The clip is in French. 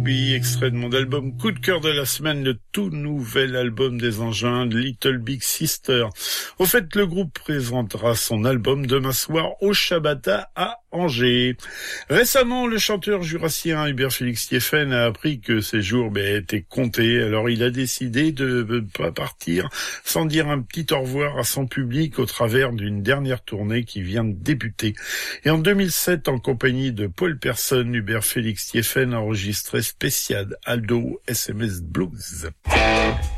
Rugby, extrait de mon album coup de cœur de la semaine, le tout nouvel album des Engins, Little Big Sister. Au fait, le groupe présentera son album demain soir au Shabada à Angers. Récemment, le chanteur jurassien Hubert Félix Thiéfaine a appris que ses jours étaient comptés. Alors il a décidé de ne pas partir sans dire un petit au revoir à son public au travers d'une dernière tournée qui vient de débuter. Et en 2007, en compagnie de Paul Persson, Hubert Félix Thiéfaine a enregistré spécial Aldo SMS Blues.